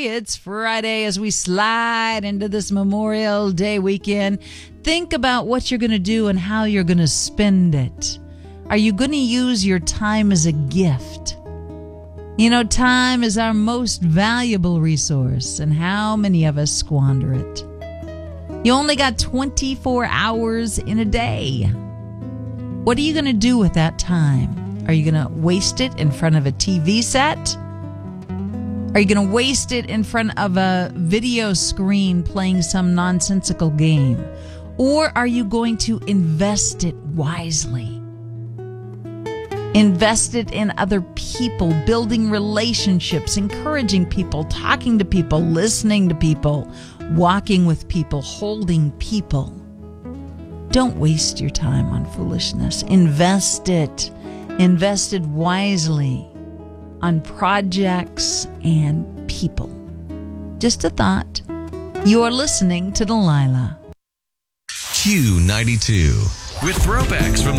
It's Friday as we slide into this Memorial Day weekend. Think about what you're going to do and how you're going to spend it. Are you going to use your time as a gift? You know, time is our most valuable resource, and how many of us squander it? You only got 24 hours in a day. What are you going to do with that time? Are you going to waste it in front of a TV set? Are you going to waste it in front of a video screen playing some nonsensical game? Or are you going to invest it wisely? Invest it in other people, building relationships, encouraging people, talking to people, listening to people, walking with people, holding people. Don't waste your time on foolishness. Invest it. Invest it wisely on projects and people. Just a thought. You are listening to Delilah. Q92 with throwbacks from